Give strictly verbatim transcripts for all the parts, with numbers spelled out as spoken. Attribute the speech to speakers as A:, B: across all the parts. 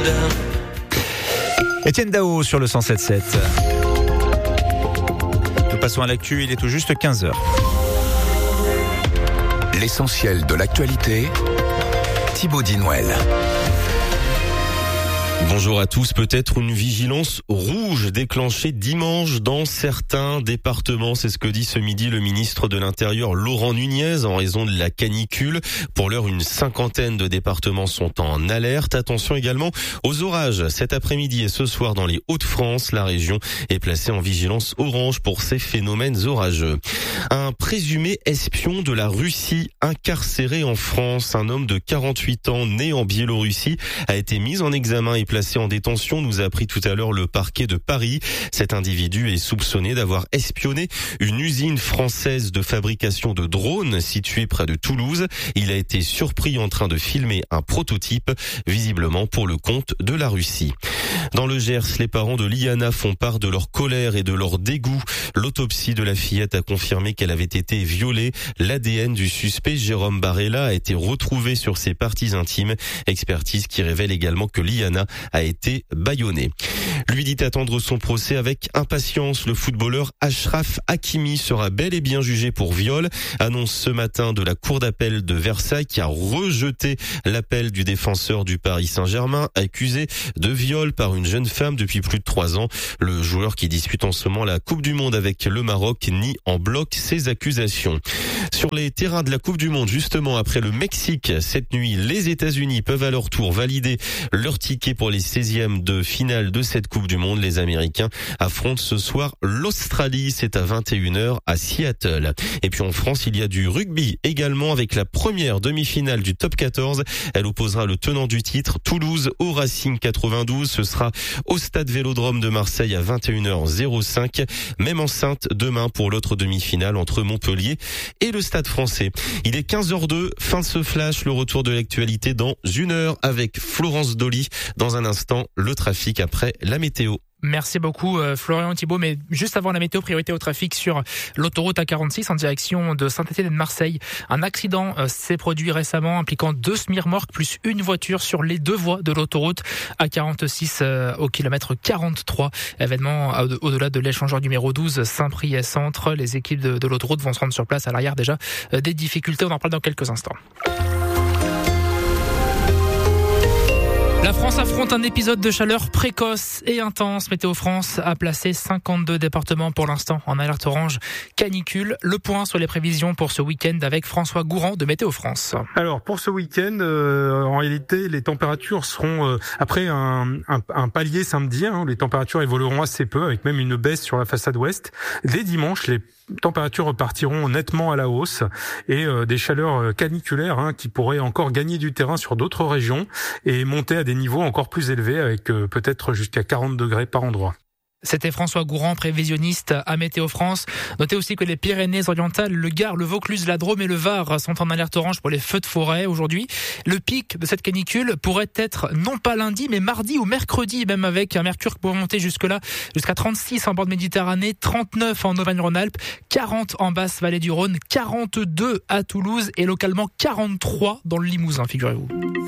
A: Étienne Dao sur le cent sept sept. Nous passons à l'actu, il est tout juste quinze heures.
B: L'essentiel de l'actualité, Thibaut Dinouel.
C: Bonjour à tous. Peut-être une vigilance rouge déclenchée dimanche dans certains départements. C'est ce que dit ce midi le ministre de l'Intérieur Laurent Nunez en raison de la canicule. Pour l'heure, une cinquantaine de départements sont en alerte. Attention également aux orages. Cet après-midi et ce soir dans les Hauts-de-France, la région est placée en vigilance orange pour ces phénomènes orageux. Un présumé espion de la Russie incarcéré en France, un homme de quarante-huit ans né en Biélorussie, a été mis en examen et placé en détention, nous a appris tout à l'heure le parquet de Paris. Cet individu est soupçonné d'avoir espionné une usine française de fabrication de drones située près de Toulouse. Il a été surpris en train de filmer un prototype, visiblement pour le compte de la Russie. Dans le Gers, les parents de Liana font part de leur colère et de leur dégoût. L'autopsie de la fillette a confirmé qu'elle avait été violée. L'A D N du suspect, Jérôme Barella, a été retrouvé sur ses parties intimes. Expertise qui révèle également que Liana a été bâillonné. Lui dit attendre son procès avec impatience. Le footballeur Achraf Hakimi sera bel et bien jugé pour viol. Annonce ce matin de la cour d'appel de Versailles qui a rejeté l'appel du défenseur du Paris Saint-Germain accusé de viol par une jeune femme depuis plus de trois ans. Le joueur qui dispute en ce moment la Coupe du Monde avec le Maroc nie en bloc ces accusations. Sur les terrains de la Coupe du Monde, justement après le Mexique, cette nuit, les États-Unis peuvent à leur tour valider leur ticket pour les seizièmes de finale de cette Coupe du Monde. Les Américains affrontent ce soir l'Australie. C'est à vingt et une heures à Seattle. Et puis en France, il y a du rugby également avec la première demi-finale du top quatorze. Elle opposera le tenant du titre, Toulouse, au Racing quatre-vingt-douze. Ce sera au stade Vélodrome de Marseille à vingt et une heures cinq. Même enceinte demain pour l'autre demi-finale entre Montpellier et le Stade Français. Il est quinze heures deux. Fin de ce flash. Le retour de l'actualité dans une heure avec Florence Dolly. Dans un instant, le trafic après la météo.
D: Merci beaucoup euh, Florian Thibault, mais juste avant la météo, priorité au trafic sur l'autoroute A quarante-six en direction de Saint-Étienne et de Marseille. Un accident euh, s'est produit récemment impliquant deux semi-remorques plus une voiture sur les deux voies de l'autoroute A quarante-six euh, au kilomètre quarante-trois. Événement euh, au-delà de l'échangeur numéro douze Saint-Priest Centre. Les équipes de, de l'autoroute vont se rendre sur place à l'arrière déjà euh, des difficultés. On en parle dans quelques instants. La France affronte un épisode de chaleur précoce et intense. Météo France a placé cinquante-deux départements pour l'instant en alerte orange canicule. Le point sur les prévisions pour ce week-end avec François Gourand de Météo France.
E: Alors pour ce week-end, euh, en réalité, les températures seront euh, après un, un, un palier samedi. Hein, les températures évolueront assez peu, avec même une baisse sur la façade ouest. Dès dimanche, les températures repartiront nettement à la hausse et euh, des chaleurs caniculaires hein, qui pourraient encore gagner du terrain sur d'autres régions et monter à des niveaux encore plus élevés avec euh, peut-être jusqu'à quarante degrés par endroit.
D: C'était François Gourand, prévisionniste à Météo France. Notez aussi que les Pyrénées-Orientales, le Gard, le Vaucluse, la Drôme et le Var sont en alerte orange pour les feux de forêt aujourd'hui. Le pic de cette canicule pourrait être non pas lundi, mais mardi ou mercredi, même avec un mercure qui pourrait monter jusque-là, jusqu'à trente-six en bord de Méditerranée, trente-neuf en Auvergne-Rhône-Alpes, quarante en Basse-Vallée du Rhône, quarante-deux à Toulouse et localement quarante-trois dans le Limousin, figurez-vous.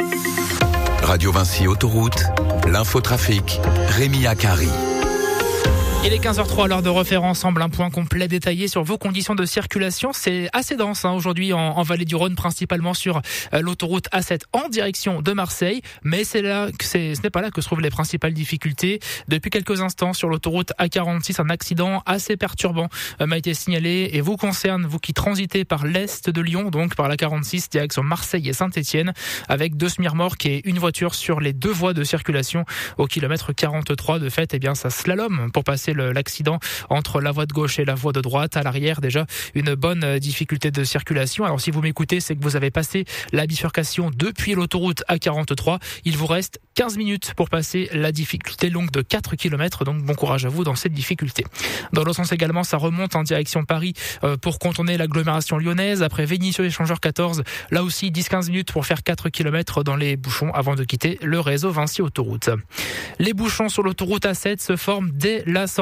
B: Radio Vinci Autoroute, l'infotrafic, Rémi Akari.
D: Il est quinze heures trois, l'heure de refaire ensemble un point complet détaillé sur vos conditions de circulation. C'est assez dense hein, aujourd'hui en, en Vallée du Rhône, principalement sur euh, l'autoroute A sept en direction de Marseille. Mais c'est là que c'est, ce n'est pas là que se trouvent les principales difficultés. Depuis quelques instants, sur l'autoroute A quarante-six, un accident assez perturbant euh, m'a été signalé et vous concerne, vous qui transitez par l'est de Lyon, donc par la quarante-six, direction Marseille et Saint-Étienne, avec deux semi-remorques et une voiture sur les deux voies de circulation au kilomètre quarante-trois. De fait, eh bien, ça slalom pour passer l'accident entre la voie de gauche et la voie de droite. À l'arrière, déjà, une bonne difficulté de circulation. Alors, si vous m'écoutez, c'est que vous avez passé la bifurcation depuis l'autoroute A quarante-trois. Il vous reste quinze minutes pour passer la difficulté longue de quatre kilomètres. Donc, bon courage à vous dans cette difficulté. Dans l'autre sens également, ça remonte en direction Paris euh, pour contourner l'agglomération lyonnaise. Après Vénissieux-Échangeur quatorze, là aussi, dix à quinze minutes pour faire quatre kilomètres dans les bouchons avant de quitter le réseau Vinci Autoroute. Les bouchons sur l'autoroute A sept se forment dès la sortie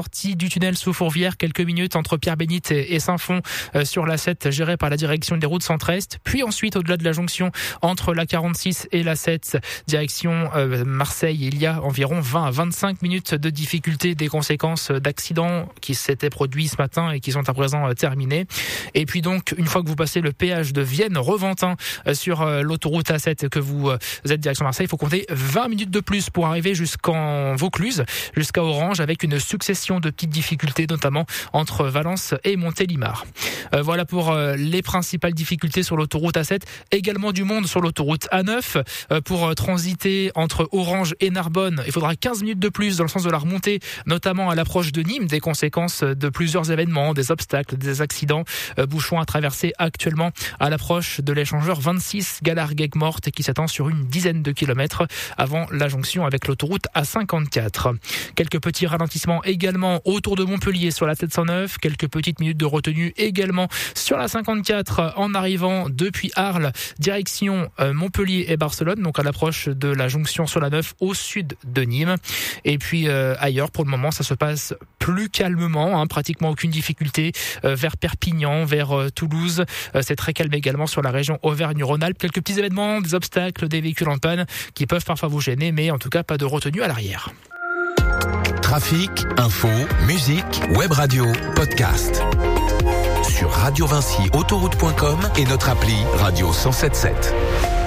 D: sortie du tunnel sous Fourvière, quelques minutes entre Pierre-Bénite et Saint-Fond euh, sur l'A sept gérée par la direction des routes centre-est. Puis ensuite, au-delà de la jonction entre la quarante-six et la sept, direction euh, Marseille, il y a environ vingt à vingt-cinq minutes de difficulté, des conséquences d'accidents qui s'étaient produits ce matin et qui sont à présent euh, terminés. Et puis donc, une fois que vous passez le péage de Vienne-Reventin euh, sur euh, l'autoroute A sept, que vous, euh, vous êtes direction Marseille, il faut compter vingt minutes de plus pour arriver jusqu'en Vaucluse, jusqu'à Orange, avec une succession de petites difficultés, notamment entre Valence et Montélimar. Euh, voilà pour euh, les principales difficultés sur l'autoroute A sept. Également du monde sur l'autoroute A neuf. Euh, pour euh, transiter entre Orange et Narbonne, il faudra quinze minutes de plus dans le sens de la remontée, notamment à l'approche de Nîmes, des conséquences de plusieurs événements, des obstacles, des accidents. Euh, bouchons à traverser actuellement à l'approche de l'échangeur vingt-six Galarguec-Morte, qui s'étend sur une dizaine de kilomètres avant la jonction avec l'autoroute A cinquante-quatre. Quelques petits ralentissements également autour de Montpellier sur la sept cent neuf, quelques petites minutes de retenue également sur la cinquante-quatre en arrivant depuis Arles, direction Montpellier et Barcelone, donc à l'approche de la jonction sur la neuf au sud de Nîmes. Et puis euh, ailleurs, pour le moment, ça se passe plus calmement, hein, pratiquement aucune difficulté euh, vers Perpignan, vers euh, Toulouse. Euh, c'est très calme également sur la région Auvergne-Rhône-Alpes. Quelques petits événements, des obstacles, des véhicules en panne qui peuvent parfois vous gêner, mais en tout cas pas de retenue à l'arrière.
B: Trafic, info, musique, web radio, podcast. Sur radio vinci autoroute point com et notre appli Radio cent soixante-dix-sept.